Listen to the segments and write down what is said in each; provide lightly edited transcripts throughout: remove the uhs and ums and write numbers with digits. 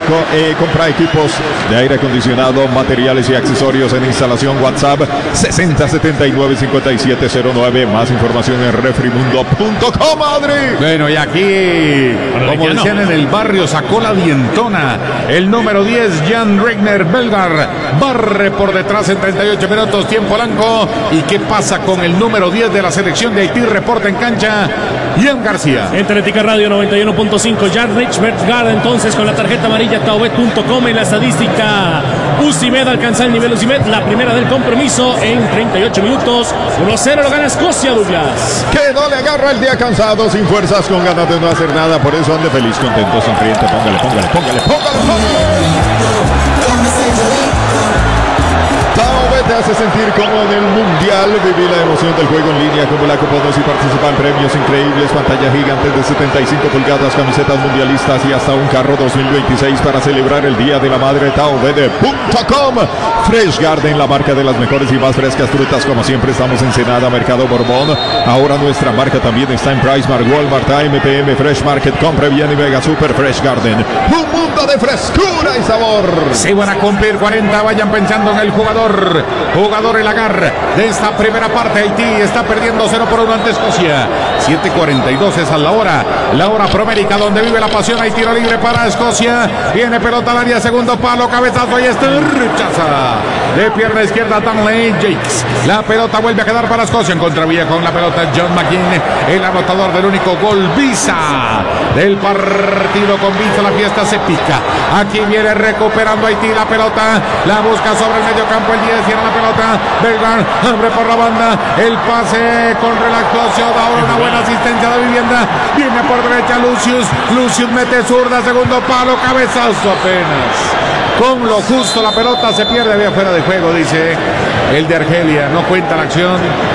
compra equipos de aire acondicionado, materiales y accesorios en instalación. WhatsApp 6079-5709. Más información en refrimundo.com, Adri. Bueno, y aquí, como decían en el barrio, sacó la dientona. El número 10, Jan Regner Belgar, barre por detrás en 38 minutos, tiempo blanco. ¿Y qué pasa con el número 10 de la selección de Haití? Reporta en cancha Ian García. En Teletica Radio 91.5, Jan Belgar, entonces con la tarjeta amarilla, taubet.com. En la estadística, Usimed alcanza el nivel Usimed, la primera del compromiso en 38 minutos. 1-0 lo gana Escocia, Douglas. Que no le agarra el día cansado, sin fuerzas, con ganas de no hacer nada. Por eso ande feliz, contento, sonriente. Póngale. Taubet te hace sentir como en el Mundial. Viví la emoción del juego en línea, como la cupones y participa en premios increíbles, pantallas gigantes de 75 pulgadas, camisetas mundialistas y hasta un carro 2026 para celebrar el Día de la Madre. Taubet.com. Fresh Garden, la marca de las mejores y más frescas frutas. Como siempre, estamos en Ensenada, Mercado Borbón. Ahora nuestra marca también está en PriceMart, Walmart, AMPM, Fresh Market. Compre bien y Mega Super Fresh Garden. Un mundo de frescura y sabor. Se van a cumplir 40, vayan pensando en el jugador el agar de esta primera parte. Haití está perdiendo 0-1 ante Escocia. 7:42 es a la hora promérica donde vive la pasión. Hay tiro libre para Escocia. Viene pelota al área, segundo palo, cabezazo y está rechaza de pierna izquierda Danley Jakes. La pelota vuelve a quedar para Escocia. En contravía con la pelota John McGinn, el anotador del único gol Visa del partido. Con Visa la fiesta se pica. Aquí viene recuperando Haití la pelota, la busca sobre el medio campo. El 10 tiene la pelota. Belgar abre por la banda. El pase con relajación. Ahora una buena asistencia de Vivienda. Viene por derecha Lucius mete zurda, segundo palo, cabezazo apenas. Con lo justo la pelota se pierde, había fuera de juego, dice el de Argelia. No cuenta la acción.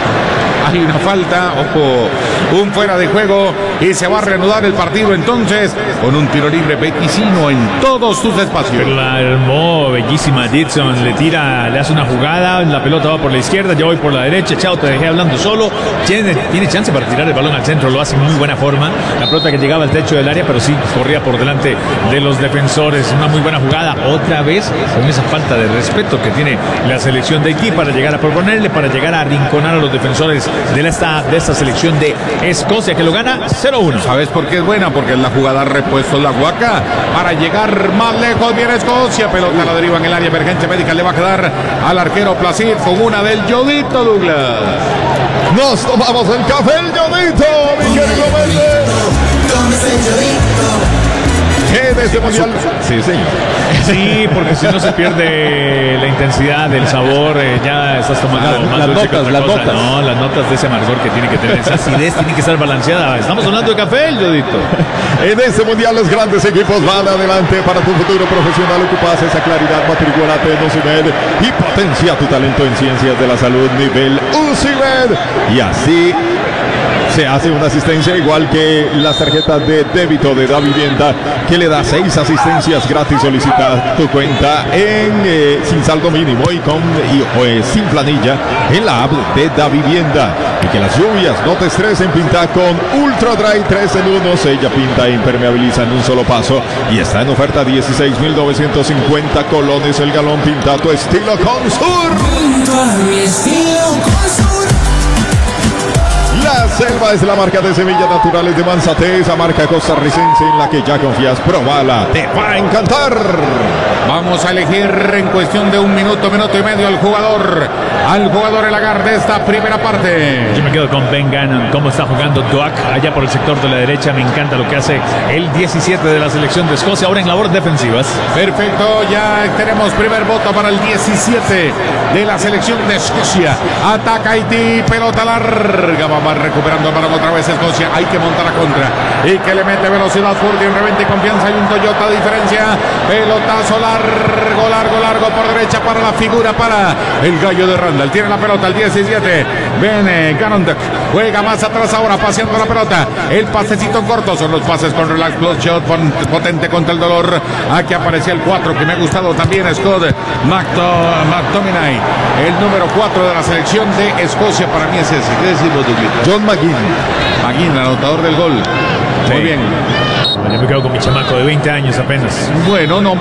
Hay una falta, ojo, un fuera de juego y se va a reanudar el partido entonces con un tiro libre Bequicino en todos sus espacios. Pero la armó bellísima Dixon, le hace una jugada, la pelota va por la izquierda, yo voy por la derecha. Chao, te dejé hablando solo. Tiene chance para tirar el balón al centro, lo hace en muy buena forma. La pelota que llegaba al techo del área, pero sí corría por delante de los defensores. Una muy buena jugada, otra vez con esa falta de respeto que tiene la selección de Haití para llegar a proponerle, para llegar a arrinconar a los defensores de esta selección de Escocia, que lo gana 0-1. ¿Sabes por qué es buena? Porque es la jugada repuesto la Guaca para llegar más lejos. Viene Escocia, pelota a la deriva en el área, emergencia médica, le va a quedar al arquero Placid con una del Yodito, Douglas. Nos tomamos el café, el Yodito, mi querido Méndez. En este mundial. Sí, señor. Sí, porque si no se pierde la intensidad, el sabor, ya estás tomando más las notas. No, las notas de ese amargor que tiene que tener, esa acidez tiene que estar balanceada. Estamos hablando de café, el Yodito. En este mundial los grandes equipos van adelante. Para tu futuro profesional ocupas esa claridad, matricúlate en Usimed y potencia tu talento en ciencias de la salud nivel Usimed. Y así se hace una asistencia igual que las tarjetas de débito de Davivienda, que le da 6 asistencias gratis. Solicita tu cuenta en sin saldo mínimo y sin planilla en la app de Davivienda. Y que las lluvias no te estresen. Pinta con Ultra Dry 3 en 1. Sella, pinta e impermeabiliza en un solo paso. Y está en oferta 16.950 colones el galón. Pinta tu estilo con Sur. La Selva es la marca de semillas naturales de Manzate, esa marca costarricense en la que ya confías. Probala, te va a encantar. Vamos a elegir en cuestión de un minuto y medio al jugador el agar de esta primera parte. Yo me quedo con Ben Gannon, cómo está jugando Doak allá por el sector de la derecha. Me encanta lo que hace el 17 de la selección de Escocia, ahora en labores defensivas. Perfecto, ya tenemos primer voto para el 17 de la selección de Escocia. Ataca Haití, pelota larga, va recuperando el balón otra vez Escocia. Hay que montar a contra y que le mete velocidad, Furti en reventa y confianza. Hay un Toyota de diferencia, pelotazo largo por derecha para la figura, para el gallo de Randall. Tiene la pelota el 17. Viene Ganonduk, juega más atrás ahora, paseando la pelota. El pasecito corto, son los pases con relax, close shot, potente contra el dolor. Aquí aparecía el 4 que me ha gustado también, Scott McTominay, el número 4 de la selección de Escocia. Para mí es ese. ¿Qué decirlo, Douglas? John McGinn, el anotador del gol. Muy bien. Yo me quedo con mi chamaco de 20 años apenas. Bueno,